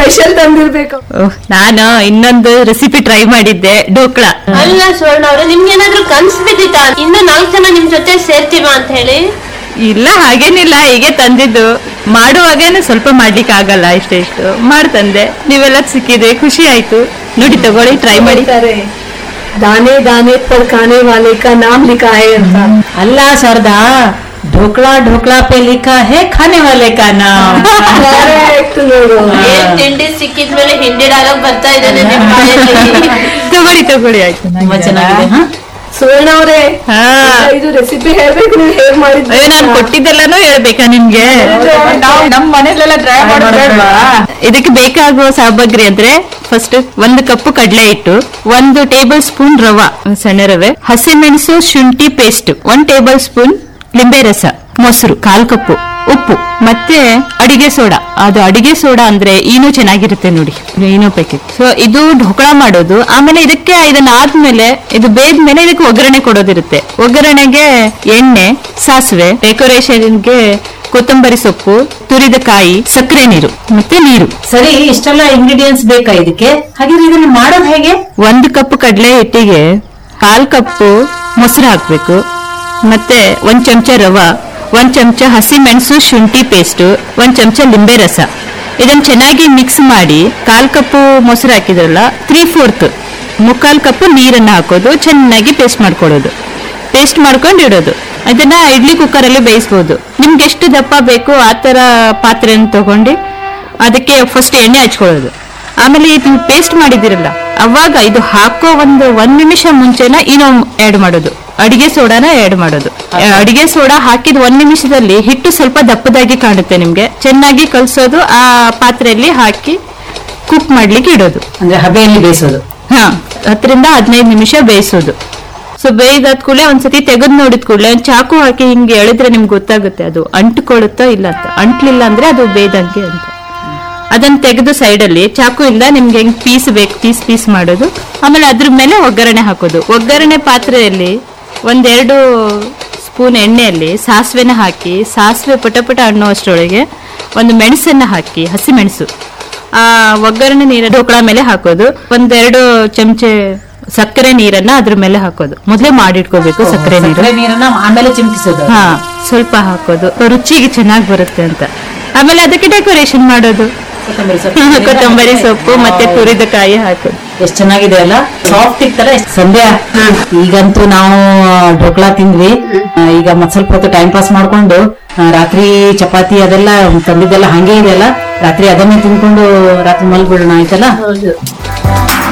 Special ತಂದಿರ್ಬೇಕು. ನಾನು ಇನ್ನೊಂದು recipe try ಮಾಡಿದ್ದೆ, ಢೋಕ್ಳಾ. ಅಲ್ಲ ಸ್ವರ್ಣ ಅವ್ರೆ, ನಿಮ್ಗೆ ಏನಾದ್ರು ಕನ್ಸು ಬಿದ್ದಿತ್ತಾ ಇನ್ನು 4 ಜನ ನಿಮ್ ಜೊತೆ ಸೇರ್ತೀವ ಅಂತ ಹೇಳಿ? ಇಲ್ಲ, ಹಾಗೇನಿಲ್ಲ, ಹೀಗೆ ತಂದಿದ್ದು. ಮಾಡುವಾಗೇನೆ ಸ್ವಲ್ಪ ಮಾಡ್ಲಿಕ್ಕೆ ಆಗಲ್ಲ, ಇಷ್ಟು ಮಾಡ್ತಂದೆ. ನೀವೆಲ್ಲ ಸಿಕ್ಕಿದೆ, ಖುಷಿ ಆಯ್ತು. ನೋಡಿ ತಗೊಳ್ಳಿ, ಟ್ರೈ ಮಾಡಿ. दाने दाने पर खाने वाले का नाम लिखा है ಅಂತ. ಅಲ್ಲ ಶಾರದಾ, ढोकला ढोकला पे लिखा है खाने वाले का नाम. ನೋಡು, ಏನ್ ತಿಂಡಿ ಸಿಕ್ಕಿದ್ಮೇಲೆ ಹಿಂಡಿ ಡಾಲಾಗ್ ಬರ್ತಾ ಇದ್ದಾನೆ ನಿಮ್ ಬಾಯಲ್ಲಿ. ತಗೊಳ್ಳಿ ಆಯ್ತು. ತುಂಬಾ ಚೆನ್ನಾಗಿದೆ. ಸುವರ್ಣ ಅವರೇ, ಇದು ರೆಸಿಪಿ ಹೇಳ್ಬೇಕು, ನೀವು ಹೇಗ್ ಮಾಡಿದ್ರಿ? ನಾನು ಕೊಟ್ಟಿದ್ದೆಲ್ಲಾನು ಹೇಳ್ಬೇಕಾ ನಿಮ್ಗೆ? ನಮ್ ಮನೇಲೆಲ್ಲ ಟ್ರೈ ಮಾಡೋದ್ವಾ? ಇದಕ್ಕೆ ಬೇಕಾಗುವ ಸಾಮಗ್ರಿ ಅಂದ್ರೆ, ಫಸ್ಟ್ 1 ಕಪ್ ಕಡಲೆ ಹಿಟ್ಟು, 1 ಟೇಬಲ್ ಸ್ಪೂನ್ ರವಾ, ಸಣ್ಣ ರವೆ, ಹಸಿಮೆಣಸು ಶುಂಠಿ ಪೇಸ್ಟ್, 1 ಟೇಬಲ್ ಸ್ಪೂನ್ ಲಿಂಬೆ ರಸ, ಮೊಸರು 1/4 ಕಪ್, ಉಪ್ಪು, ಮತ್ತೆ ಅಡಿಗೆ ಸೋಡಾ. ಅದು ಅಡಿಗೆ ಸೋಡಾ ಅಂದ್ರೆ ಈನೋ ಚೆನ್ನಾಗಿರುತ್ತೆ ನೋಡಿ, ಈನೋ ಪ್ಯಾಕೆಟ್. ಸೊ ಇದು ಢೋಕಳಾ ಮಾಡೋದು. ಆಮೇಲೆ ಇದಕ್ಕೆ ಇದನ್ನಾದ್ಮೇಲೆ ಇದು ಬೇದ್ಮೇಲೆ ಇದಕ್ಕೆ ಒಗ್ಗರಣೆ ಕೊಡೋದಿರುತ್ತೆ. ಒಗ್ಗರಣೆಗೆ ಎಣ್ಣೆ, ಸಾಸಿವೆ, ಡೆಕೋರೇಷನ್ಗೆ ಕೊತ್ತಂಬರಿ ಸೊಪ್ಪು, ತುರಿದ ಕಾಯಿ, ಸಕ್ಕರೆ ನೀರು ಮತ್ತೆ ನೀರು. ಸರಿ, ಇಷ್ಟೆಲ್ಲ ಇಂಗ್ರೀಡಿಯೆಂಟ್ಸ್ ಬೇಕಾ ಇದಕ್ಕೆ? ಹಾಗಿದ್ರೆ ಇದನ್ನ ಮಾಡೋದು ಹೇಗೆ? 1 ಕಪ್ ಕಡಲೆ ಹಿಟ್ಟಿಗೆ 1/4 ಕಪ್ ಮೊಸರು ಹಾಕ್ಬೇಕು, ಮತ್ತೆ 1 ಚಮಚ ರವಾ, 1 ಚಮಚ ಹಸಿ ಮೆಣಸು ಶುಂಠಿ ಪೇಸ್ಟ್, 1 ಚಮಚ ಲಿಂಬೆ ರಸ. ಇದನ್ನ ಚೆನ್ನಾಗಿ ಮಿಕ್ಸ್ ಮಾಡಿ 1/4 ಕಪ್ ಮೊಸರು ಹಾಕಿದ್ರಲ್ಲ, 3/4 1/4 ಕಪ್ ನೀರನ್ನ ಹಾಕೋದು, ಚೆನ್ನಾಗಿ ಪೇಸ್ಟ್ ಮಾಡ್ಕೊಳ್ಳೋದು. ಪೇಸ್ಟ್ ಮಾಡ್ಕೊಂಡು ಇಡೋದು. ಅದನ್ನ ಇಡ್ಲಿ ಕುಕ್ಕರ್ ಅಲ್ಲಿ ಬೇಯಿಸಬಹುದು. ನಿಮ್ಗೆ ಎಷ್ಟು ದಪ್ಪ ಬೇಕು ಆ ತರ ಪಾತ್ರೆಯನ್ನು ತಗೊಂಡು ಅದಕ್ಕೆ ಫಸ್ಟ್ ಎಣ್ಣೆ ಹಚ್ಕೊಳ್ಳೋದು. ಆಮೇಲೆ ಇದು ಪೇಸ್ಟ್ ಮಾಡಿದಿರಲ್ಲ, ಅವಾಗ ಇದು ಹಾಕೋ 1 ನಿಮಿಷ ಮುಂಚೆನ ಏನೋ ಆಡ್ ಮಾಡೋದು, ಅಡಿಗೆ ಸೋಡಾನ ಆಡ್ ಮಾಡೋದು. ಅಡಿಗೆ ಸೋಡಾ ಹಾಕಿದ 1 ನಿಮಿಷದಲ್ಲಿ ಹಿಟ್ಟು ಸ್ವಲ್ಪ ದಪ್ಪದಾಗಿ ಕಾಣುತ್ತೆ ನಿಮ್ಗೆ. ಚೆನ್ನಾಗಿ ಕಲ್ಸೋದು, ಆ ಪಾತ್ರೆಯಲ್ಲಿ ಹಾಕಿ ಕುಕ್ ಮಾಡ್ಲಿಕ್ಕೆ ಇಡೋದು. ಅಂದ್ರೆ ಹಬೆಯಲ್ಲಿ ಬೇಯಿಸೋದು. 10 ರಿಂದ 15 ನಿಮಿಷ ಬೇಯಿಸೋದು. ಸೊ ಬೇಯ್ದಾದ ಕೂಡಲೇ ಒಂದ್ಸತಿ ತೆಗೆದು ನೋಡಿದ ಕೂಡಲೇ ಒಂದು ಚಾಕು ಹಾಕಿ ಹಿಂಗೆ ಎಳೆದ್ರೆ ನಿಮ್ಗೆ ಗೊತ್ತಾಗುತ್ತೆ ಅದು ಅಂಟ್ಕೊಳ್ಳುತ್ತೋ ಇಲ್ಲ ಅಂತ. ಅಂಟ್ಲಿಲ್ಲ ಅಂದ್ರೆ ಅದು ಬೇಯ್ದಂಗೆ ಅಂತ. ಅದನ್ನ ತೆಗೆದು ಸೈಡಲ್ಲಿ ಚಾಕುವಿಂದ ನಿಮ್ಗೆ ಹೆಂಗ್ ಪೀಸ್ ಬೇಕು ಪೀಸ್ ಮಾಡೋದು. ಆಮೇಲೆ ಅದ್ರ ಮೇಲೆ ಒಗ್ಗರಣೆ ಹಾಕೋದು. ಒಗ್ಗರಣೆ ಪಾತ್ರೆಯಲ್ಲಿ 1-2 ಸ್ಪೂನ್ ಎಣ್ಣೆಯಲ್ಲಿ ಸಾಸಿವೆನ ಹಾಕಿ, ಸಾಸಿವೆ ಪಟ ಅನ್ನೋ ಅಷ್ಟರೊಳಗೆ 1 ಮೆಣಸನ್ನ ಹಾಕಿ, ಹಸಿ ಮೆಣಸು, ಆ ಒಗ್ಗರಣೆ ನೀರ ಢೋಕಳಾ ಮೇಲೆ ಹಾಕೋದು. 1-2 ಚಮಚೆ ಸಕ್ಕರೆ ನೀರನ್ನ ಅದ್ರ ಮೇಲೆ ಹಾಕೋದು. ಮೊದಲೇ ಮಾಡಿಟ್ಕೋಬೇಕು ಸಕ್ಕರೆ ನೀರನ್ನ, ಆಮೇಲೆ ಚಿಮುಕಿಸೋದು. ಸ್ವಲ್ಪ ಹಾಕೋದು, ರುಚಿಗೆ ಚೆನ್ನಾಗಿ ಬರುತ್ತೆ ಅಂತ. ಆಮೇಲೆ ಅದಕ್ಕೆ ಡೆಕೋರೇಷನ್ ಮಾಡೋದು, ಕೊತ್ತಂಬರಿ ಸೊಪ್ಪು ಮತ್ತೆ ತುರಿದ ಕಾಯಿ ಹಾಕೋದು. ಎಷ್ಟ್ ಚೆನ್ನಾಗಿದೆ ಅಲ್ಲ, ಸಾಫ್ಟ್ ಇತ್ತಲ್ಲ. ಸಂಧ್ಯಾ, ಈಗಂತೂ ನಾವು ಢೋಕಳಾ ತಿಂದ್ವಿ. ಈಗ ಮತ್ ಸ್ವಲ್ಪ ಹೊತ್ತು ಟೈಮ್ ಪಾಸ್ ಮಾಡ್ಕೊಂಡು ರಾತ್ರಿ ಚಪಾತಿ ಅದೆಲ್ಲ ತಂದಿದ್ದೆಲ್ಲ ಹಂಗೆ ಇದೆಯಲ್ಲ, ರಾತ್ರಿ ಅದನ್ನೇ ತಿನ್ಕೊಂಡು ರಾತ್ರಿ ಮಲ್ಬಿಡೋಣ ಆಯ್ತಲ್ಲ.